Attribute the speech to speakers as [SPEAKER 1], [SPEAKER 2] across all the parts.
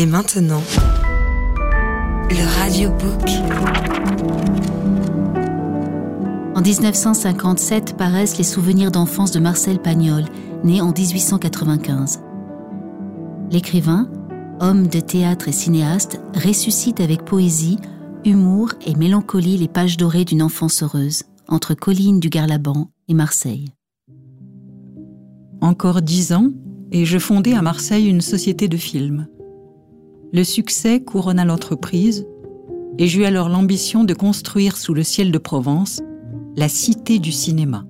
[SPEAKER 1] Et maintenant, le radiobook.
[SPEAKER 2] En 1957 paraissent les souvenirs d'enfance de Marcel Pagnol, né en 1895. L'écrivain, homme de théâtre et cinéaste, ressuscite avec poésie, humour et mélancolie les pages dorées d'une enfance heureuse, entre collines du Garlaban et Marseille.
[SPEAKER 3] Encore 10 ans, et je fondais à Marseille une société de films. Le succès couronna l'entreprise, et j'eus alors l'ambition de construire sous le ciel de Provence la cité du cinéma.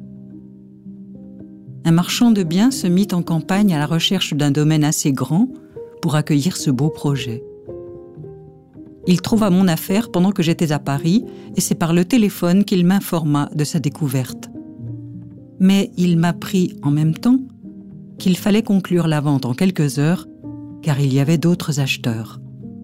[SPEAKER 3] Un marchand de biens se mit en campagne à la recherche d'un domaine assez grand pour accueillir ce beau projet. Il trouva mon affaire pendant que j'étais à Paris et c'est par le téléphone qu'il m'informa de sa découverte. Mais il m'apprit en même temps qu'il fallait conclure la vente en quelques heures car il y avait d'autres acheteurs.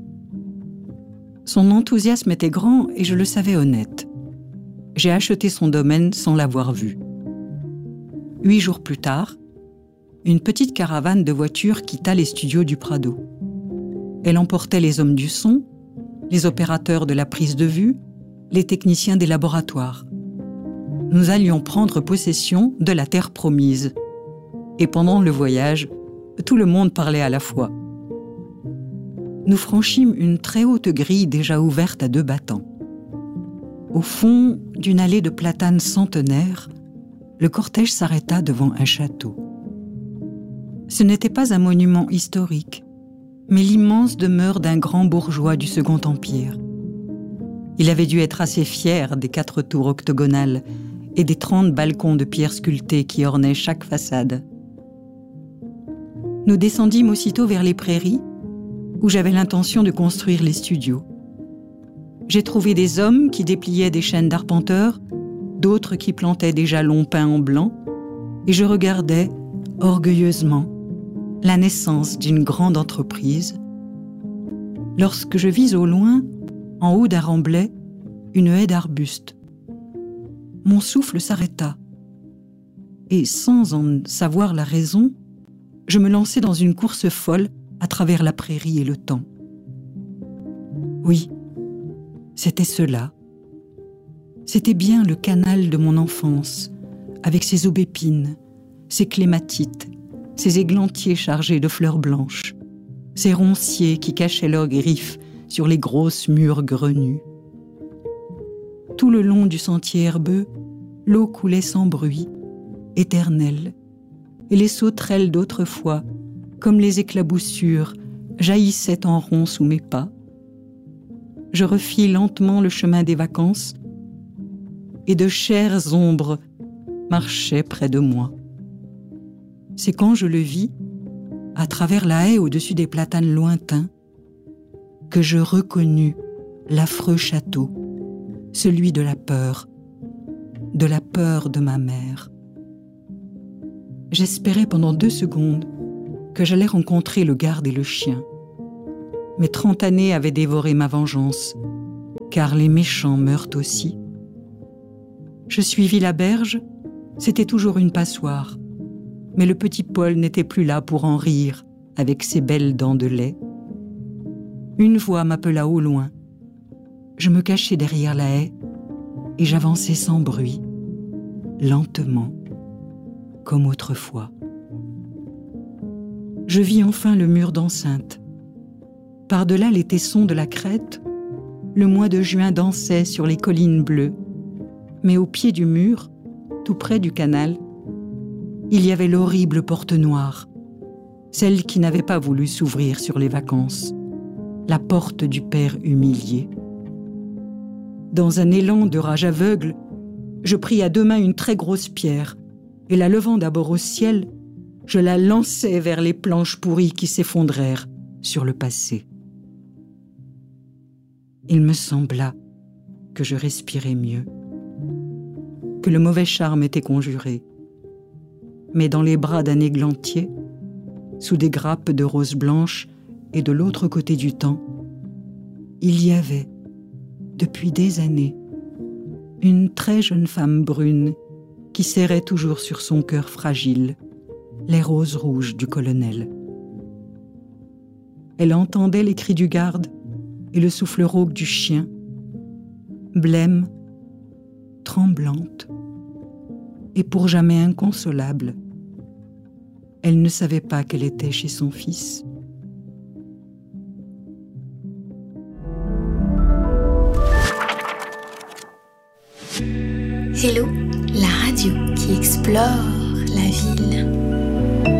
[SPEAKER 3] Son enthousiasme était grand et je le savais honnête. J'ai acheté son domaine sans l'avoir vu. 8 jours plus tard, une petite caravane de voitures quitta les studios du Prado. Elle emportait les hommes du son, les opérateurs de la prise de vue, les techniciens des laboratoires. Nous allions prendre possession de la terre promise. Et pendant le voyage, tout le monde parlait à la fois. Nous franchîmes une très haute grille déjà ouverte à 2 battants. Au fond d'une allée de platanes centenaires, le cortège s'arrêta devant un château. Ce n'était pas un monument historique, mais l'immense demeure d'un grand bourgeois du Second Empire. Il avait dû être assez fier des 4 tours octogonales et des 30 balcons de pierre sculptée qui ornaient chaque façade. Nous descendîmes aussitôt vers les prairies, où j'avais l'intention de construire les studios. J'ai trouvé des hommes qui dépliaient des chaînes d'arpenteurs, d'autres qui plantaient des jalons peints en blanc, et je regardais, orgueilleusement, la naissance d'une grande entreprise, lorsque je vis au loin, en haut d'un remblai, une haie d'arbustes. Mon souffle s'arrêta, et sans en savoir la raison, je me lançai dans une course folle à travers la prairie et le temps. Oui, c'était cela. C'était bien le canal de mon enfance, avec ses aubépines, ses clématites, ses églantiers chargés de fleurs blanches, ses ronciers qui cachaient leurs griffes sur les grosses mûres grenues. Tout le long du sentier herbeux, l'eau coulait sans bruit, éternelle, et les sauterelles d'autrefois, comme les éclaboussures, jaillissaient en rond sous mes pas. Je refis lentement le chemin des vacances, et de chères ombres marchaient près de moi. C'est quand je le vis, à travers la haie au-dessus des platanes lointains, que je reconnus l'affreux château, celui de la peur de ma mère. J'espérais pendant 2 secondes que j'allais rencontrer le garde et le chien. Mais 30 années avaient dévoré ma vengeance, car les méchants meurent aussi. Je suivis la berge, c'était toujours une passoire, mais le petit Paul n'était plus là pour en rire avec ses belles dents de lait. Une voix m'appela au loin. Je me cachai derrière la haie et j'avançai sans bruit, lentement, comme autrefois. Je vis enfin le mur d'enceinte. Par-delà les tessons de la crête, le mois de juin dansait sur les collines bleues, mais au pied du mur, tout près du canal, il y avait l'horrible porte noire, celle qui n'avait pas voulu s'ouvrir sur les vacances, la porte du père humilié. Dans un élan de rage aveugle, je pris à 2 mains une très grosse pierre, et la levant d'abord au ciel, je la lançai vers les planches pourries qui s'effondrèrent sur le passé. Il me sembla que je respirais mieux, que le mauvais charme était conjuré. Mais dans les bras d'un églantier, sous des grappes de roses blanches et de l'autre côté du temps, il y avait, depuis des années, une très jeune femme brune qui serrait toujours sur son cœur fragile les roses rouges du colonel. Elle entendait les cris du garde et le souffle rauque du chien, blême, tremblante et pour jamais inconsolable. Elle ne savait pas qu'elle était chez son fils.
[SPEAKER 1] Hello, la radio qui explore la ville.